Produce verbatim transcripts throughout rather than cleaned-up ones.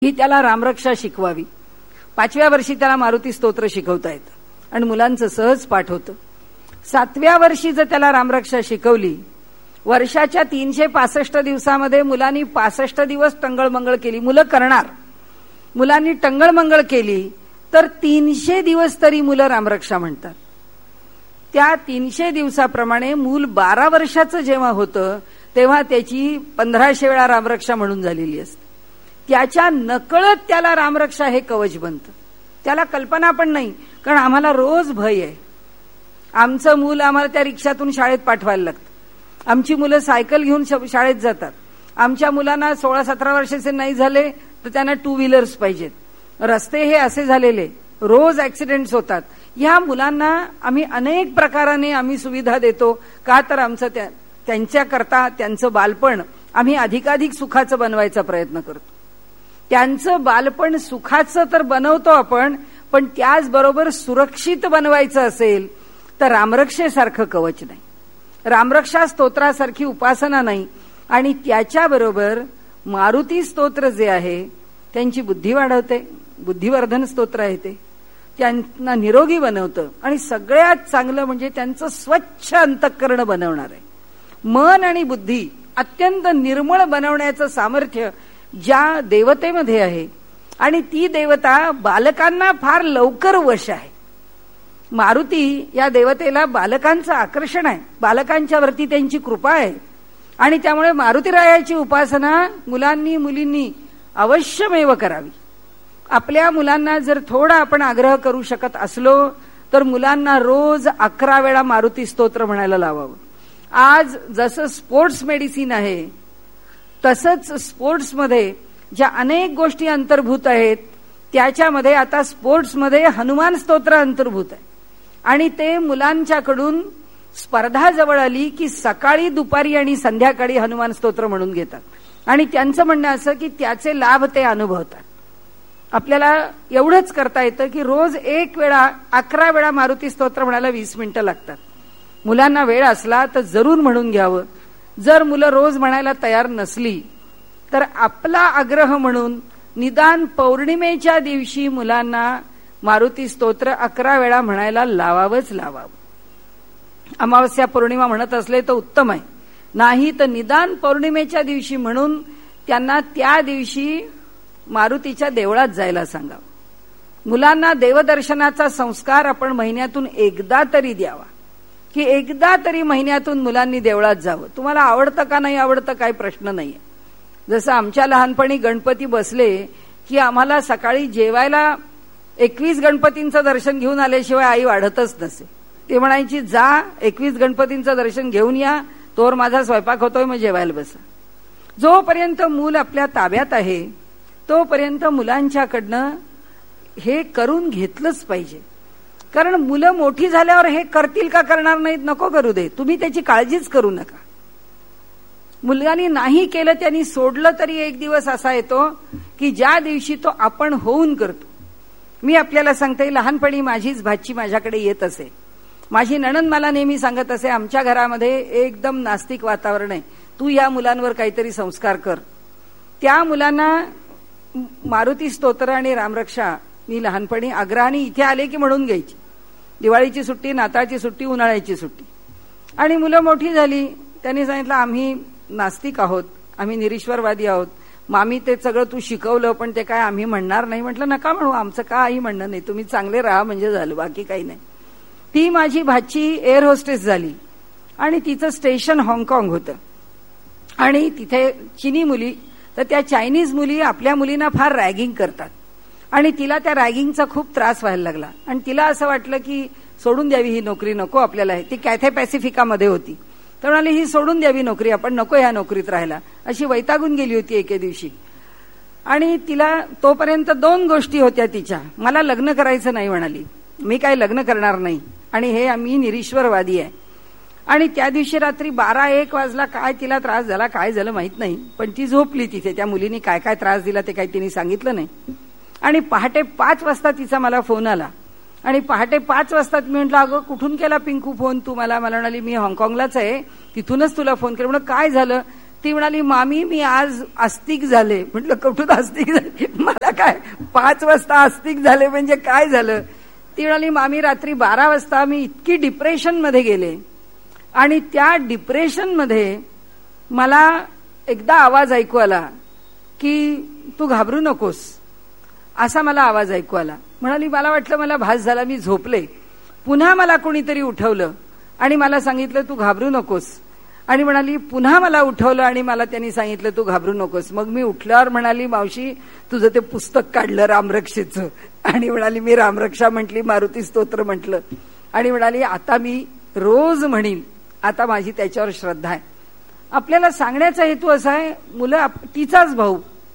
ही त्याला रामरक्षा शिकवावी. पाचव्या वर्षी त्याला मारुती स्तोत्र शिकवता येतं आणि मुलांचं सहज पाठ होतं. सातव्या वर्षी जर त्याला रामरक्षा शिकवली, वर्षाच्या तीनशे पासष्ट दिवसामध्ये मुलांनी पासष्ट दिवस टंगळमंगळ केली, मुलं करणार, मुलांनी टंगळमंगळ केली तर तीनशे दिवस तरी मुलं रामरक्षा म्हणतात. त्या तीनशे दिवसाप्रमाणे मूल बारा वर्षाचं जेव्हा होतं तेव्हा त्याची पंधराशे वेळा रामरक्षा म्हणून झालेली असते. त्याच्या नकळत त्याला रामरक्षा हे कवच बनतं. त्याला कल्पना पण नाही, कारण आम्हाला रोज भय आहे. आमचं मूल आम्हाला त्या रिक्षातून शाळेत पाठवायला लागतं. आमची मुलं सायकल घेऊन शाळेत जातात. आमच्या मुलांना सोळा सतरा वर्षाचे नाही झाले तर त्यांना टू व्हीलर्स पाहिजेत. रस्ते हे असे झालेले, रोज ऍक्सिडेंट्स होतात. ह्या मुलांना आम्ही अनेक प्रकाराने आम्ही सुविधा देतो. का तर आमचं त्या त्यांच्याकरता त्यांचं बालपण आम्ही अधिकाधिक सुखाचं बनवायचा प्रयत्न करतो. त्यांचं बालपण सुखाचं तर बनवतो आपण, पण त्याचबरोबर सुरक्षित बनवायचं असेल तर रामरक्षेसारखं कवच नाही, रामरक्षा स्तोत्रासारखी उपासना नाही. आणि त्याच्याबरोबर मारुती स्तोत्र जे आहे त्यांची बुद्धी वाढवते, बुद्धिवर्धन स्तोत्र आहे ते त्यांना निरोगी बनवतं. आणि सगळ्यात चांगलं म्हणजे त्यांचं स्वच्छ अंतःकरण बनवणार आहे. मन आणि बुद्धी अत्यंत निर्मळ बनवण्याचं सामर्थ्य ज्या देवतेमध्ये आहे, आणि ती देवता बालकांना फार लवकर वश आहे. मारुती या देवतेला बालकांचं आकर्षण आहे, बालकांच्या वरती त्यांची कृपा आहे. आणि त्यामुळे मारुतीरायाची उपासना मुलांनी मुलींनी अवश्यमेव करावी. आपल्या मुलांना जर थोडा आपण आग्रह करू शकत असलो तर मुलांना रोज अकरा वेळा मारुती स्तोत्र म्हणायला लावावं. आज जसं स्पोर्ट्स मेडिसिन आहे तसंच स्पोर्ट्समध्ये ज्या अनेक गोष्टी अंतर्भूत आहेत त्याच्यामध्ये आता स्पोर्ट्समध्ये हनुमान स्तोत्र अंतर्भूत आहे. आणि ते मुलांच्याकडून स्पर्धा जवळ आली की सकाळी दुपारी आणि संध्याकाळी हनुमान स्तोत्र म्हणून घेतात. आणि त्यांचं म्हणणं असं की त्याचे लाभ ते अनुभवतात. आपल्याला एवढंच करता येतं की रोज एक वेळा अकरा वेळा मारुती स्तोत्र म्हणायला वीस मिनिटं लागतात. मुलांना वेळ असला तर जरूर म्हणून घ्यावं. जर मुलं रोज म्हणायला तयार नसली तर आपला आग्रह म्हणून निदान पौर्णिमेच्या दिवशी मुलांना मारुती स्तोत्र अकरा वेळा म्हणायला लावावंच लावावं. अमावस्या पौर्णिमा म्हणत असले तर उत्तम आहे, नाही तर निदान पौर्णिमेच्या दिवशी म्हणून त्यांना त्या दिवशी मारुतीच्या देवळात जायला सांगावं. मुलांना देवदर्शनाचा संस्कार आपण महिन्यातून एकदा तरी द्यावा, की एकदा तरी महिन्यातून मुलांनी देवळात जावं. तुम्हाला आवडतं का नाही आवडतं काही प्रश्न नाहीये. जसं आमच्या लहानपणी गणपती बसले की आम्हाला सकाळी जेवायला एकवीस गणपतींचं दर्शन घेऊन आल्याशिवाय आई वाढतच नसे. ते म्हणायची जा एकवीस गणपतींचं दर्शन घेऊन या, तोवर माझा स्वयंपाक होतोय मग जेवायला बसा. जोपर्यंत मूल आपल्या ताब्यात आहे तोपर्यंत मुलांच्याकडनं हे करून घेतलंच पाहिजे. कारण मुलं मोठी झाल्यावर हे करतील का करणार नाहीत नको करू दे, तुम्ही त्याची काळजीच करू नका. मुलगानी नाही केलं त्यांनी सोडलं तरी एक दिवस असा येतो की ज्या दिवशी तो आपण होऊन करतो. मी आपल्याला सांगते, लहानपणी माझीच भाची माझ्याकडे येत असे. माझी नणंद मला नेहमी सांगत असे, आमच्या घरामध्ये एकदम नास्तिक वातावरण आहे, तू या मुलांवर काहीतरी संस्कार कर. त्या मुलांना मारुती स्तोत्र आणि रामरक्षा मी लहानपणी आग्रहाने इथे आले की म्हणून घ्यायची. दिवाळीची सुट्टी, नाताळची सुट्टी, उन्हाळ्याची सुट्टी. आणि मुलं मोठी झाली, त्यांनी सांगितलं आम्ही नास्तिक आहोत, आम्ही निरीश्वरवादी आहोत. मामी ते सगळं तू शिकवलं पण ते काय आम्ही म्हणणार नाही. म्हटलं नका म्हणू, आमचं काही म्हणणं नाही, तुम्ही चांगले राहा म्हणजे झालं, बाकी काही नाही. ती माझी भाची एअर होस्टेस झाली आणि तिचं स्टेशन हाँगकाँग होतं. आणि तिथे चिनी मुली, तर त्या चायनीज मुली आपल्या मुलींना फार रॅगिंग करतात. आणि तिला त्या रॅगिंगचा खूप त्रास व्हायला लागला. आणि तिला असं वाटलं की सोडून द्यावी ही नोकरी, नको आपल्याला. ती कॅथे पॅसिफिकामध्ये होती, तर म्हणाली ही सोडून द्यावी नोकरी, आपण नको ह्या नोकरीत राहायला, अशी वैतागून गेली होती एके दिवशी. आणि तिला तोपर्यंत दोन गोष्टी होत्या तिच्या, मला लग्न करायचं नाही म्हणाली, मी काय लग्न करणार नाही, आणि हे मी निरीश्वरवादी आहे. आणि त्या दिवशी रात्री बारा एक वाजला, काय तिला त्रास झाला काय झालं माहित नाही, पण ती झोपली तिथे. त्या मुलीने काय काय त्रास दिला ते काही तिने सांगितलं नाही. आणि पहाटे पाच वाजता तिचा मला फोन आला. आणि पहाटे पाच वाजता मी म्हटलं अगं कुठून केला पिंकू फोन तू मला? मला म्हणाली मी हाँगकाँगलाच आहे, तिथूनच तुला फोन केला. म्हणलं काय झालं? ती म्हणाली, मामी मी आज आस्तिक झाले. म्हटलं कुठून आस्तिक झाले? मला काय पाच वाजता आस्तिक झाले म्हणजे काय झालं? ती म्हणाली, मामी रात्री बारा वाजता मी इतकी डिप्रेशन मध्ये गेले आणि त्या डिप्रेशन मध्ये मला एकदा आवाज ऐकू आला की तू घाबरू नकोस, असा मला आवाज ऐकू आला. म्हणाली, मला वाटलं मला भास झाला, मी झोपले. पुन्हा मला कोणीतरी उठवलं आणि मला सांगितलं तू घाबरू नकोस. आणि म्हणाली, पुन्हा मला उठवलं आणि मला त्यांनी सांगितलं तू घाबरू नकोस. मग मी उठल्यावर म्हणाली, मावशी तुझं ते पुस्तक काढलं रामरक्षेचं. आणि म्हणाली, मी रामरक्षा म्हटली, मारुती स्तोत्र म्हटलं. आणि म्हणाली, आता मी रोज म्हणीन, आता माझी त्याच्यावर श्रद्धा आहे. आपल्याला सांगण्याचा हेतू असा आहे, मुलं, तिचाच भाऊ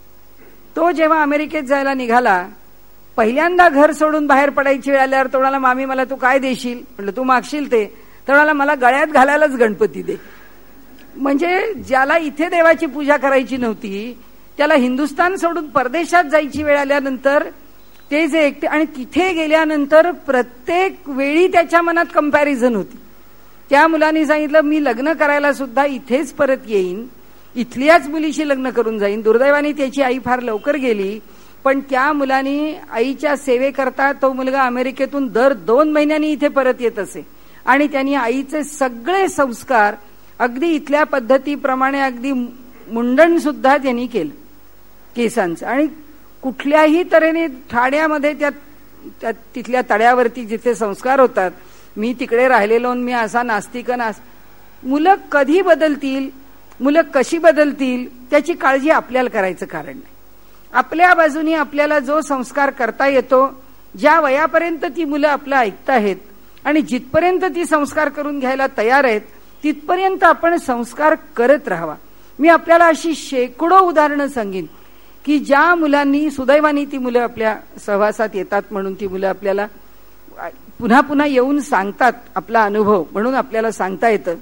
तो जेव्हा अमेरिकेत जायला निघाला, पहिल्यांदा घर सोडून बाहेर पडायची वेळ आल्यावर तो म्हणाला, मामी मला तू काय देशील? म्हटलं तू मागशील ते. तर म्हणाला, मला गळ्यात घालायलाच गणपती दे. म्हणजे ज्याला इथे देवाची पूजा करायची नव्हती त्याला हिंदुस्थान सोडून परदेशात जायची वेळ आल्यानंतर ते जे एकटे, आणि तिथे गेल्यानंतर प्रत्येक वेळी त्याच्या मनात कंपॅरिझन होती. त्या मुलांनी सांगितलं, मी लग्न करायला सुद्धा इथेच परत येईन, इथल्याच मुलीशी लग्न करून जाईन. दुर्दैवाने त्याची आई फार लवकर गेली, पण त्या मुलांनी आईच्या सेवेकरता तो मुलगा अमेरिकेतून दर दोन महिन्यांनी इथे परत येत असे. आणि त्यांनी आईचे सगळे संस्कार अगदी इथल्या पद्धतीप्रमाणे अगदी मुंडन सुद्धा त्यांनी केलं केसांचं. आणि कुठल्याही तऱ्हेने ठाण्यामध्ये त्या तिथल्या तळ्यावरती जिथे संस्कार होतात, मी तिकडे राहिलेलो, मी असा नास्तिक नास. मुलं कधी बदलतील, मुलं कशी बदलतील त्याची काळजी आपल्याला करायचं कारण नाही. आपल्या बाजूनी आपल्याला जो संस्कार करता येतो, ज्या वयापर्यंत ती मुलं आपलं ऐकताहेत आणि जिथपर्यंत ती संस्कार करून घ्यायला तयार आहेत तिथपर्यंत आपण संस्कार करत राहावा. मी आपल्याला अशी शेकडो उदाहरणं सांगेन की ज्या मुलांनी, सुदैवाने ती मुलं आपल्या सहवासात येतात म्हणून ती मुलं आपल्याला पुन्हा पुन्हा येऊन सांगतात आपला अनुभव, म्हणून आपल्याला सांगता येतं.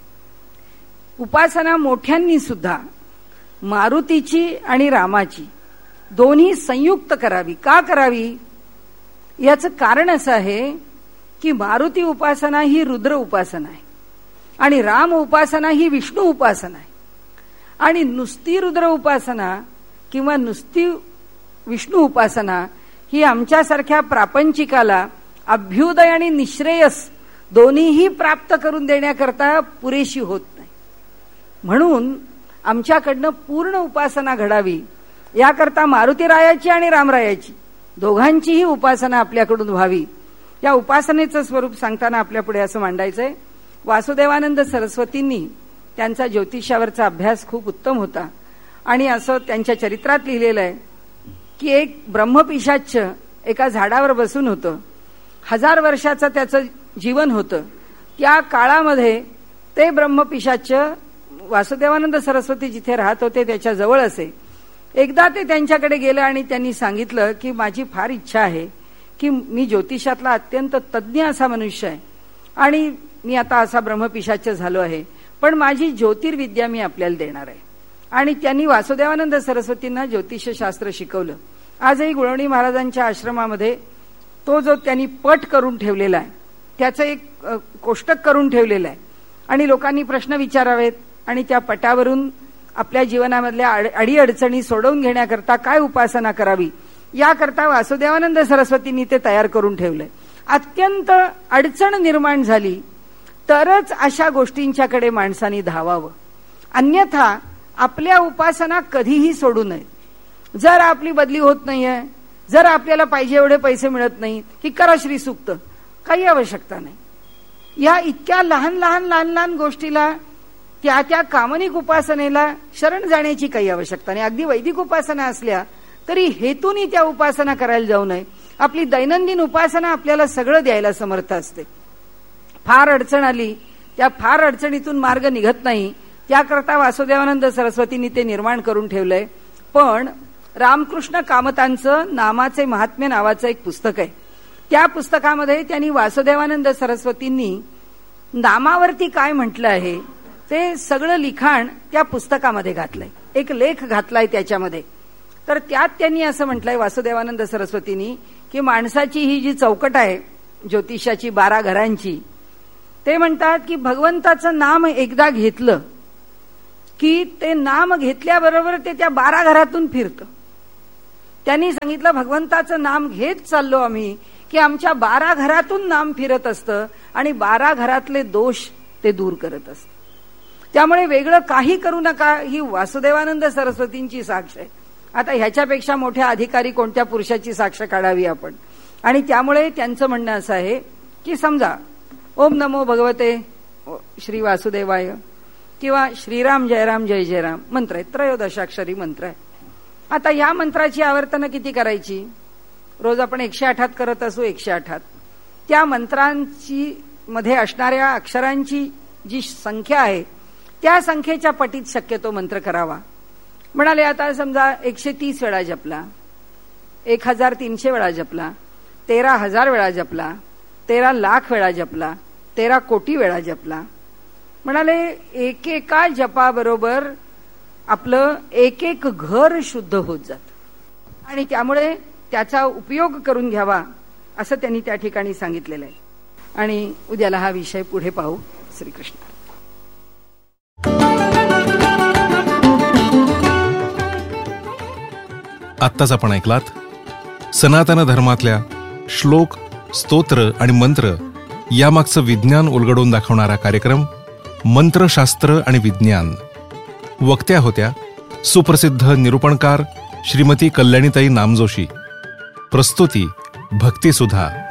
उपासना मोठ्यांनी सुद्धा मारुतीची आणि रामाची दोन्ही संयुक्त करावी. का करावी? याचं कारण असं आहे की मारुती उपासना ही रुद्र उपासना आहे आणि राम उपासना ही विष्णू उपासना आहे. आणि नुसती रुद्र उपासना किंवा नुसती विष्णू उपासना ही आमच्यासारख्या प्रापंचिकाला अभ्युदय आणि निश्रेयस दोन्हीही प्राप्त करून देण्याकरता पुरेशी होत नाही. म्हणून आमच्याकडनं पूर्ण उपासना घडावी याकरता मारुतीरायाची आणि रामरायाची दोघांचीही उपासना आपल्याकडून व्हावी. या उपासनेचं स्वरूप सांगताना आपल्या पुढे असं मांडायचंय. वासुदेवानंद सरस्वतींनी त्यांचा ज्योतिषावरचा अभ्यास खूप उत्तम होता आणि असं त्यांच्या चरित्रात लिहिलेलं आहे की एक ब्रह्मपिशाच एका झाडावर बसून होतं. हजार वर्षाचं त्याचं जीवन होतं. त्या काळामध्ये ते ब्रह्मपिशाच वासुदेवानंद सरस्वती जिथे राहत होते त्याच्या जवळ असे. एकदा ते त्यांच्याकडे गेलं आणि त्यांनी सांगितलं की माझी फार इच्छा आहे की मी ज्योतिषातला अत्यंत तज्ज्ञ असा मनुष्य आहे आणि मी आता असा ब्रह्मपिशाच झालो आहे, पण माझी ज्योतिर्विद्या मी आपल्याला देणार आहे. आणि त्यांनी वासुदेवानंद सरस्वतींना ज्योतिषशास्त्र शिकवलं. आजही गुळवणी महाराजांच्या आश्रमामध्ये तो जो त्यांनी पट करून ठेवलेला आहे त्याचं एक कोष्टक करून ठेवलेलं आहे आणि लोकांनी प्रश्न विचारावेत आणि त्या पटावरून आपल्या जीवनामधल्या अडीअडचणी सोडवून घेण्याकरता काय उपासना करावी याकरता वासुदेवानंद सरस्वतींनी ते तयार करून ठेवलंय. अत्यंत अडचण निर्माण झाली तरच अशा गोष्टींच्याकडे माणसांनी धावावं, अन्यथा आपल्या उपासना कधीही सोडू नये. जर आपली बदली होत नाहीये, जर आपल्याला पाहिजे एवढे पैसे मिळत नाही की करा श्री सूक्त, काही आवश्यकता नाही. या इतक्या लहान लहान लहान लहान गोष्टीला, त्या त्या कामनिक उपासनेला शरण जाण्याची काही आवश्यकता नाही. अगदी वैदिक उपासना असल्या तरी हेतूनी त्या उपासना करायला जाऊ नये. आपली दैनंदिन उपासना आपल्याला सगळं द्यायला समर्थ असते. फार अडचण आली, त्या फार अडचणीतून मार्ग निघत नाही, त्याकरता वासुदेवानंद सरस्वतींनी ते निर्माण करून ठेवलंय. पण रामकृष्ण कामतांचं नामाचे महात्म्य नावाचं एक पुस्तक आहे. त्या पुस्तकामध्ये त्यांनी वासुदेवानंद सरस्वतींनी नामावरती काय म्हटलं आहे ते सगळं लिखाण त्या पुस्तकामध्ये घातलंय. एक लेख घातलाय त्याच्यामध्ये. तर त्यात त्यांनी असं म्हटलंय वासुदेवानंद सरस्वतींनी की माणसाची ही जी चौकट आहे ज्योतिषाची बारा घरांची, ते म्हणतात की भगवंताचं नाम एकदा घेतलं की ते नाम घेतल्याबरोबर ते त्या बारा घरातून फिरतं. त्यांनी सांगितलं भगवंताचं नाम घेत चाललो आम्ही की आमच्या बारा घरातून नाम फिरत असतं आणि बारा घरातले दोष ते दूर करत असतं. त्यामुळे वेगळं काही करू नका, ही वासुदेवानंद सरस्वतींची साक्ष आहे. आता ह्याच्यापेक्षा मोठ्या अधिकारी कोणत्या पुरुषाची साक्ष काढावी आपण. आणि त्यामुळे त्यांचं म्हणणं असं आहे की समजा ओम नमो भगवते श्री वासुदेवाय किंवा श्रीराम जयराम जय जयराम मंत्र आहे, त्रयोदशाक्षरी मंत्र आहे. आता या मंत्राची आवर्तनं किती करायची? रोज आपण एकशे आठात करत असू, एकशे आठात त्या मंत्रांची मध्ये असणाऱ्या अक्षरांची जी संख्या आहे त्या संख्येच्या पटीत शक्यतो मंत्र करावा. म्हणाले आता समजा एकशे तीस वेळा जपला, एक हजार तीनशे वेळा जपला, तेरा हजार वेळा जपला, तेरा लाख वेळा जपला, तेरा कोटी वेळा जपला. म्हणाले एकेका जपाबरोबर आपलं एक एक घर शुद्ध होत जात आणि त्यामुळे त्याचा उपयोग करून घ्यावा असं त्यांनी त्या ठिकाणी सांगितलेलं आहे. आणि उद्याला हा विषय पुढे पाहू. श्रीकृष्ण. आत्ताच आपण ऐकलात सनातन धर्मातल्या श्लोक, स्तोत्र आणि मंत्र यामागचं विज्ञान उलगडून दाखवणारा कार्यक्रम मंत्रशास्त्र आणि विज्ञान. वक्त्या होत्या सुप्रसिद्ध निरूपणकार श्रीमती कल्याणीताई नामजोशी. प्रस्तुती भक्तिसुधा.